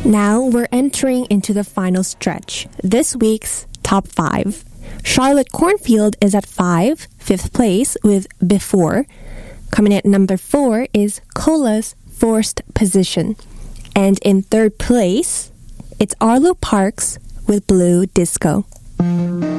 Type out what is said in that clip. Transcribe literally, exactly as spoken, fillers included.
Now we're entering into the final stretch. This week's top five. Charlotte Cornfield is at five, fifth place with Before. Coming at number four is Cola's Forced Position. And in third place, it's Arlo Parks with Blue Disco.